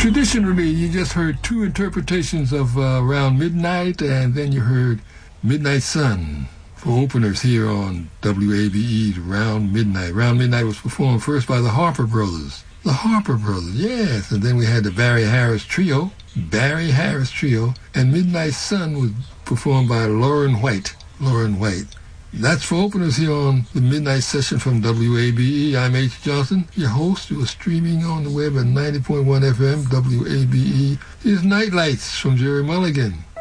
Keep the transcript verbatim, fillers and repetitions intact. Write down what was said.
Traditionally, you just heard two interpretations of uh, Around Midnight, and then you heard Midnight Sun for openers here on W A B E, Round Midnight. Round Midnight was performed first by the Harper Brothers. The Harper Brothers, yes. And then we had the Barry Harris Trio, Barry Harris Trio, and Midnight Sun was performed by Lauren White. Lauren White. That's for openers here on the Midnight Session from W A B E. I'm H. Johnson, your host. You are streaming on the web at ninety point one F M, W A B E. Here's Nightlights from Jerry Mulligan.